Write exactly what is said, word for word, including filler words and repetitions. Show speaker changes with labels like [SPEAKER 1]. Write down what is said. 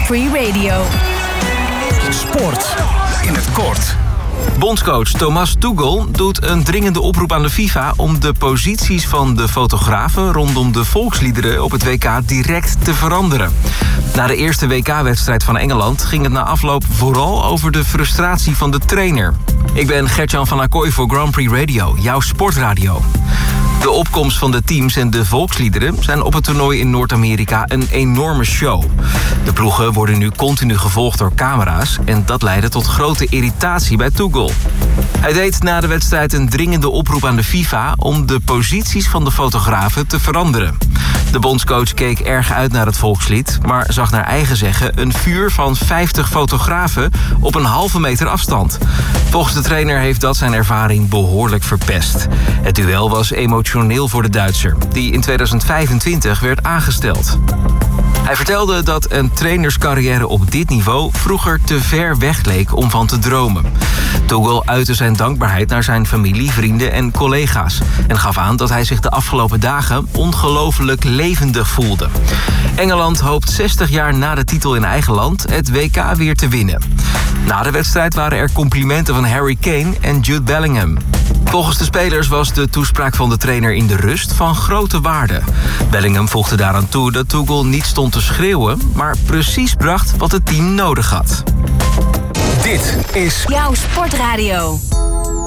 [SPEAKER 1] Free Radio.
[SPEAKER 2] Sport in het kort.
[SPEAKER 3] Bondscoach Thomas Tuchel doet een dringende oproep aan de FIFA om de posities van de fotografen rondom de volksliederen op het W K direct te veranderen. Na de eerste W K-wedstrijd van Engeland ging het na afloop vooral over de frustratie van de trainer. Ik ben Gertjan van Acquoy voor Grand Prix Radio, jouw sportradio. De opkomst van de teams en de volksliederen zijn op het toernooi in Noord-Amerika een enorme show. De ploegen worden nu continu gevolgd door camera's en dat leidde tot grote irritatie bij Tuchel. Hij deed na de wedstrijd een dringende oproep aan de FIFA om de posities van de fotografen te veranderen. De bondscoach keek erg uit naar het volkslied, maar zag naar eigen zeggen een vuur van vijftig fotografen op een halve meter afstand. Volgens de trainer heeft dat zijn ervaring behoorlijk verpest. Het duel was emotioneel voor de Duitser, die in tweeduizend vijfentwintig werd aangesteld. Hij vertelde dat een trainerscarrière op dit niveau vroeger te ver weg leek om van te dromen. Tuchel uitte zijn dankbaarheid naar zijn familie, vrienden en collega's en gaf aan dat hij zich de afgelopen dagen ongelooflijk levendig voelde. Engeland hoopt zestig jaar na de titel in eigen land het W K weer te winnen. Na de wedstrijd waren er complimenten van Harry Kane en Jude Bellingham. Volgens de spelers was de toespraak van de trainer in de rust van grote waarde. Bellingham voegde daaraan toe dat Tuchel niet stond te schreeuwen, maar precies bracht wat het team nodig had.
[SPEAKER 2] Dit is
[SPEAKER 1] jouw sportradio.